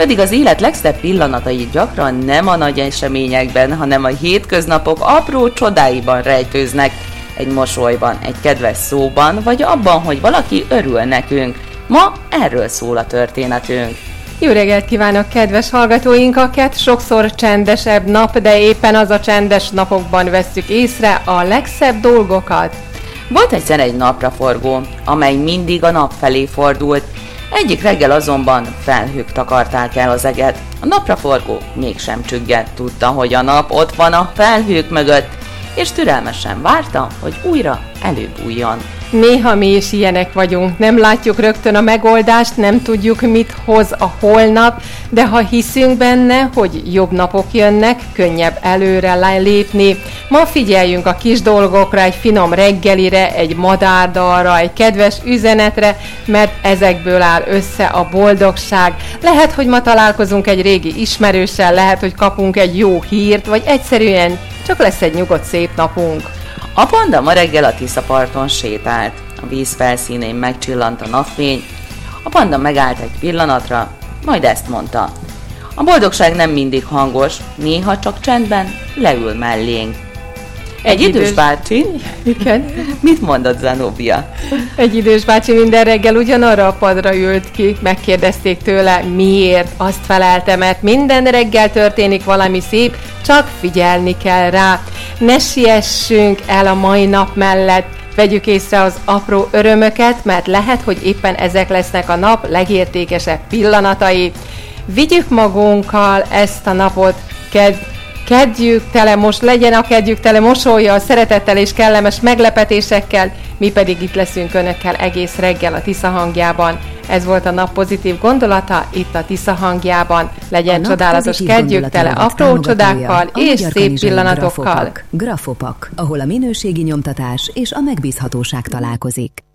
Pedig az élet legszebb pillanatai gyakran nem a nagy eseményekben, hanem a hétköznapok apró csodáiban rejtőznek. Egy mosolyban, egy kedves szóban, vagy abban, hogy valaki örül nekünk. Ma erről szól a történetünk. Jó reggelt kívánok, kedves hallgatóinkat! Sokszor csendesebb nap, de éppen az a csendes napokban vesszük észre a legszebb dolgokat. Volt egyszer egy napraforgó, amely mindig a nap felé fordult. Egyik reggel azonban felhők takarták el az eget. A napraforgó mégsem csüggett, tudta, hogy a nap ott van a felhők mögött, és türelmesen várta, hogy újra előbújjon. Néha mi is ilyenek vagyunk, nem látjuk rögtön a megoldást, nem tudjuk, mit hoz a holnap, de ha hiszünk benne, hogy jobb napok jönnek, könnyebb előre lépni. Ma figyeljünk a kis dolgokra, egy finom reggelire, egy madárdalra, egy kedves üzenetre, mert ezekből áll össze a boldogság. Lehet, hogy ma találkozunk egy régi ismerőssel, lehet, hogy kapunk egy jó hírt, vagy egyszerűen csak lesz egy nyugodt szép napunk. A panda ma reggel a Tiszaparton sétált. A víz felszínén megcsillant a napfény. A panda megállt egy pillanatra, majd ezt mondta. A boldogság nem mindig hangos, néha csak csendben leül mellénk. Egy idős bácsi? Igen. Mit mondott Zenobia? Egy idős bácsi minden reggel ugyanarra a padra ült ki, megkérdezték tőle, miért, azt felelte, mert minden reggel történik valami szép, csak figyelni kell rá. Ne siessünk el a mai nap mellett, vegyük észre az apró örömöket, mert lehet, hogy éppen ezek lesznek a nap legértékesebb pillanatai. Vigyük magunkkal ezt a napot, kedjük tele, most legyen a kedjük tele mosollyal, szeretettel és kellemes meglepetésekkel, mi pedig itt leszünk önökkel egész reggel a Tisza hangjában. Ez volt a nap pozitív gondolata, itt a Tisza hangjában. Legyen csodálatos kedjük tele apró csodákkal és szép pillanatokkal. Grafopak, ahol a minőségi nyomtatás és a megbízhatóság találkozik.